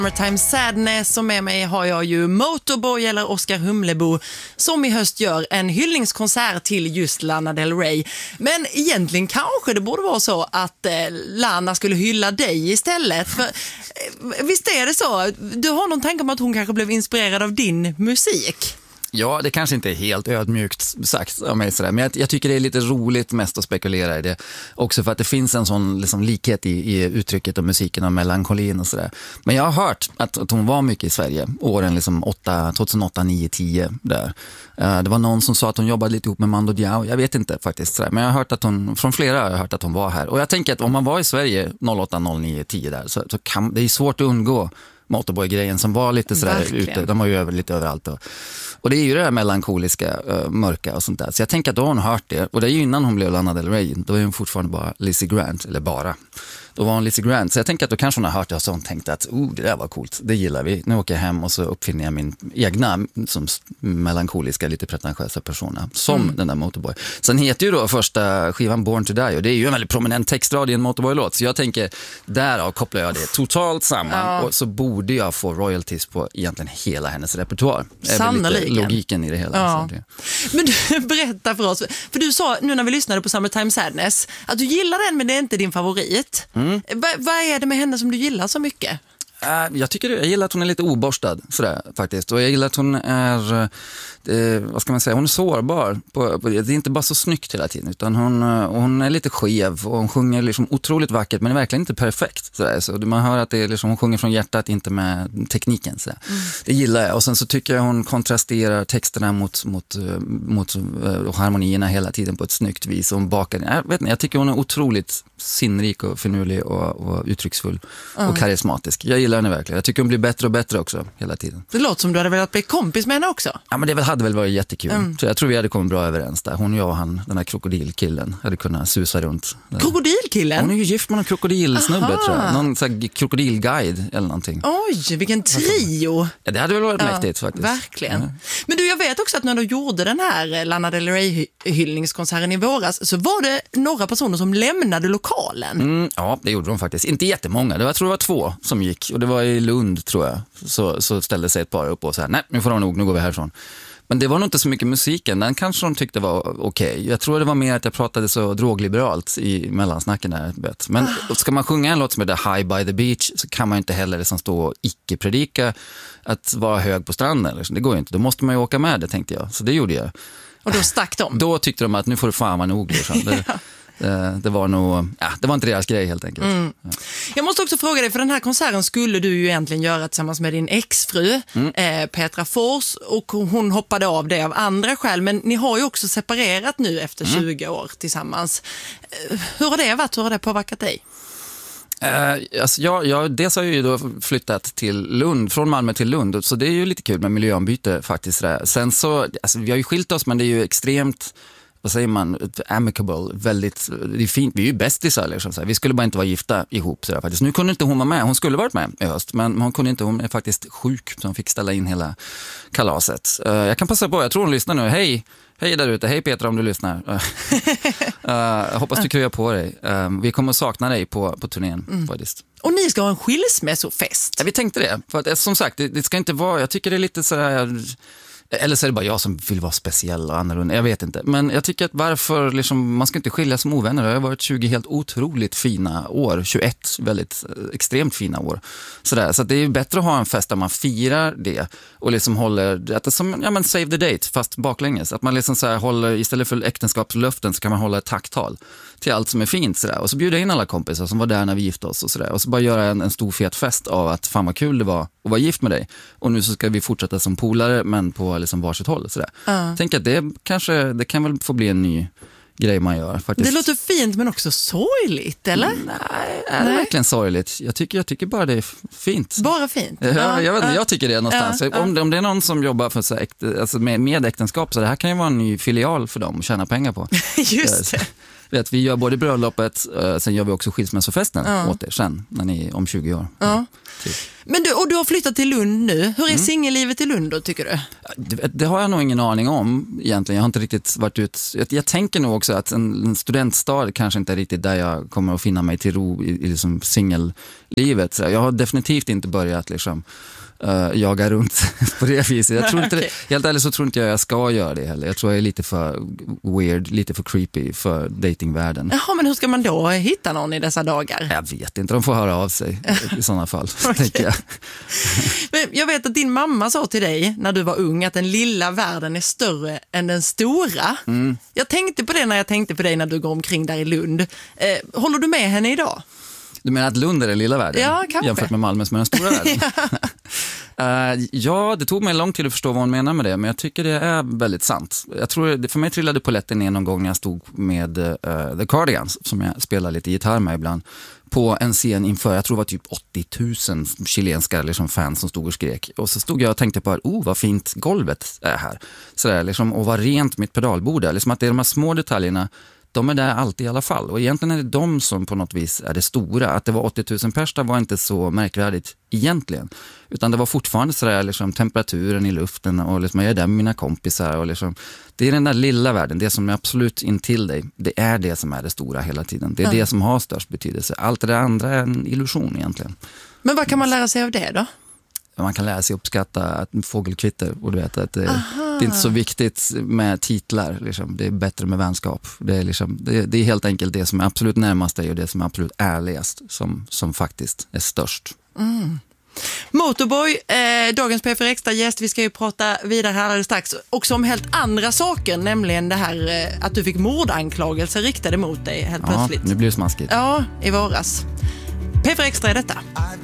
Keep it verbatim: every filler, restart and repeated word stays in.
Summertime Sadness, och med mig har jag ju Motorboy eller Oscar Humlebo som i höst gör en hyllningskonsert till just Lana Del Rey. Men egentligen kanske det borde vara så att eh, Lana skulle hylla dig istället. För, eh, visst är det så? Du har någon tanke om att hon kanske blev inspirerad av din musik? Ja, det kanske inte är helt ödmjukt sagt av mig sådär, men jag, jag tycker det är lite roligt mest att spekulera i det. Också för att det finns en sån liksom, likhet i, i uttrycket och musiken och melankolin och sådär. Men jag har hört att, att hon var mycket i Sverige åren liksom åtta, tjugohundraåtta, nio, tio där. Uh, det var någon som sa att hon jobbade lite ihop med Mando Diao. Jag vet inte faktiskt sådär. Men jag har hört att hon, från flera har jag hört att hon var här. Och jag tänker att om man var i Sverige åtta, nio, tio där så, så kan det är svårt att undgå Motorboy-grejen som var lite sådär Verkligen. ute. De var ju över, lite överallt. Och, och det är ju det här melankoliska, uh, mörka och sånt där. Så jag tänker att då har hon hört det. Och det är ju innan hon blev Lana Del Rey. Då är hon fortfarande bara Lizzie Grant. Eller bara. Då var hon Lizzie Grant. Så jag tänker att då kanske hon har hört det och så hon tänkte att oh, det där var coolt. Det gillar vi. Nu åker jag hem och så uppfinner jag min egna som melankoliska, lite pretentiösa persona. Som mm. den där Motorboy. Sen heter ju då första skivan Born to Die. Och det är ju en väldigt prominent textrad i en Motorboy-låt. Så jag tänker, därav kopplar jag det totalt samman. Ja. Och så borde jag få royalties på egentligen hela hennes repertoar. Det är väl lite logiken i det hela. Ja. Men du, berätta för oss. För du sa, nu när vi lyssnade på Summertime Sadness, att du gillar den men det är inte din favorit. Mm. Va, vad är det med henne som du gillar så mycket? Uh, jag tycker det. Jag gillar att hon är lite oborstad sådär, faktiskt. Och jag gillar att hon är eh, vad ska man säga, hon är sårbar på, på, det är inte bara så snyggt hela tiden utan hon, hon är lite skev och hon sjunger liksom otroligt vackert men är verkligen inte perfekt sådär. Så man hör att det är liksom, hon sjunger från hjärtat, inte med tekniken sådär. Mm. Det gillar jag. Och sen så tycker jag hon kontrasterar texterna mot, mot, mot uh, harmonierna hela tiden på ett snyggt vis. Och hon bakar, jag vet inte, jag tycker hon är otroligt sinnrik och finurlig och, och uttrycksfull mm. och karismatisk. Jag gillar henne verkligen. Jag tycker hon blir bättre och bättre också hela tiden. Det låter som du hade velat bli kompis med henne också. Ja, men det hade väl varit jättekul. Mm. Så jag tror vi hade kommit bra överens där. Hon och jag och han, den här krokodilkillen, hade kunnat susa runt. Där. Krokodilkillen? Hon är ju gift med någon krokodilsnubbe, Aha. tror jag. Någon sån här krokodilguide eller någonting. Oj, vilken trio! Ja, det hade väl varit ja, mäktigt faktiskt. Verkligen. Ja. Men du, jag vet också att när du gjorde den här Lana Del Rey-hyllningskonserten i våras så var det några personer som lämnade lokalen. Mm, ja, det gjorde de faktiskt. Inte jättemånga. Det var, jag tror det var två som gick. Och det var i Lund, tror jag. Så, så ställde sig ett par upp och så här, nej, nu får de nog, nu går vi härifrån. Men det var nog inte så mycket musiken. Den kanske de tyckte var okej. Okay. Jag tror det var mer att jag pratade så drogliberalt i mellansnacken där. Men ska man sjunga en låt som heter High by the Beach så kan man inte heller liksom stå och icke-predika att vara hög på stranden. Det går ju inte. Då måste man ju åka med det, tänkte jag. Så det gjorde jag. Och då stack de? Då tyckte de att nu får du fan vara nog. Liksom. Det, det var nog, ja, det var inte deras grej helt enkelt. Mm. Ja. Jag måste också fråga dig, för den här konserten skulle du ju egentligen göra tillsammans med din exfru mm. eh, Petra Fors, och hon hoppade av det av andra skäl, men ni har ju också separerat nu efter mm. tjugo år tillsammans. Eh, hur har det varit? Hur har det påverkat dig? Uh, alltså jag, jag, dels har jag ju då flyttat till Lund, från Malmö till Lund, så det är ju lite kul med miljöombyte faktiskt. Där. Sen så, alltså vi har ju skilt oss, men det är ju extremt, vad säger man, amicable, väldigt, det är fint, vi är ju bästisar liksom, så här. Vi skulle bara inte vara gifta ihop så där, faktiskt. Nu kunde inte hon vara med, hon skulle varit med i höst, men hon kunde inte, hon är faktiskt sjuk så hon fick ställa in hela kalaset. Uh, jag kan passa på, jag tror hon lyssnar nu, hej Hej där ute, hej Petra om du lyssnar. uh, jag hoppas du kryar på dig. Uh, vi kommer att sakna dig på, på turnén mm. faktiskt. Och ni ska ha en skilsmässofest. Ja, vi tänkte det. För att, som sagt, det, det ska inte vara, jag tycker det är lite sådär, eller så är det bara jag som vill vara speciell och annorlunda, jag vet inte. Men jag tycker att varför, liksom, man ska inte skilja som ovänner. Det har varit tjugo helt otroligt fina år, tjugoett väldigt extremt fina år. Sådär. Så att det är bättre att ha en fest där man firar det och liksom håller, att det som, ja men save the date, fast baklänges. Att man liksom så här håller, istället för äktenskapslöften så kan man hålla ett tacktal till allt som är fint sådär. Och så bjuda in alla kompisar som var där när vi gifte oss och sådär. Och så bara göra en, en stor fet fest av att fan vad kul det var att vara gift med dig. Och nu så ska vi fortsätta som polare men på liksom varsitt håll sådär. Uh. Tänk att det kanske, det kan väl få bli en ny grej man gör faktiskt. Det låter fint men också sorgligt, eller? Nej, är det Nej. verkligen sorgligt? Jag tycker, jag tycker bara det är fint. Bara fint? Ja, ja. Jag vet inte, jag tycker det någonstans. Ja, om, ja. om det är någon som jobbar för så äkt, alltså med, med äktenskap, så det här kan ju vara en ny filial för dem att tjäna pengar på. Just det. Vet, vi gör både bröllopet, uh, sen gör vi också skilsmässofesten ja. åt er sen, när ni är om tjugo år. Ja. Typ. Men du, och du har flyttat till Lund nu. Hur är mm. singellivet i Lund då, tycker du? Det, det har jag nog ingen aning om egentligen. Jag har inte riktigt varit ut... Jag, jag tänker nog också att en, en studentstad kanske inte är riktigt där jag kommer att finna mig till ro i, i liksom singellivet. livet. Så jag har definitivt inte börjat liksom Uh, jaga runt på det viset. Jag tror inte okay. det, helt ärligt så tror inte jag jag ska göra det heller. Jag tror jag är lite för weird, lite för creepy för datingvärlden. Jaha, men hur ska man då hitta någon i dessa dagar? Jag vet inte, de får höra av sig i sådana fall. Okay. Tänker jag. Men jag vet att din mamma sa till dig när du var ung att den lilla världen är större än den stora. Mm. Jag tänkte på det när jag tänkte på dig när du går omkring där i Lund. Eh, håller du med henne idag? Du menar att Lund är den lilla världen? Ja, kanske. Jämfört med Malmö som är den stora världen? ja. uh, ja, det tog mig lång tid att förstå vad hon menar med det, men jag tycker det är väldigt sant. Jag tror, för mig trillade polletten ner någon gång när jag stod med uh, The Cardigans, som jag spelar lite gitarr med ibland, på en scen inför, jag tror det var typ åttio tusen chilenska liksom, fans som stod och skrek. Och så stod jag och tänkte på, oh vad fint golvet är här. Sådär, liksom, och vad rent mitt pedalbord är. Liksom att det är de här små detaljerna, de är där alltid i alla fall. Och egentligen är det de som på något vis är det stora. Att det var åttio tusen pers var inte så märkvärdigt egentligen. Utan det var fortfarande sådär liksom, temperaturen i luften och liksom, jag är där med mina kompisar. Och liksom, det är den där lilla världen, det som är absolut intill dig. Det är det som är det stora hela tiden. Det är mm. det som har störst betydelse. Allt det andra är en illusion egentligen. Men vad kan man lära sig av det då? Man kan lära sig uppskatta att fågelkvitter och du vet att det, det är inte så viktigt med titlar, liksom. Det är bättre med vänskap. Det är, liksom, det, det är helt enkelt det som är absolut närmast dig och det som är absolut ärligast som, som faktiskt är störst. Mm. Motorboy, eh, dagens P fyra Extra gäst, vi ska ju prata vidare här alldeles strax också om helt andra saker, nämligen det här eh, att du fick mordanklagelser riktade mot dig helt ja, plötsligt. Nu blir det smaskigt. Ja, i våras. P fyra Extra är detta.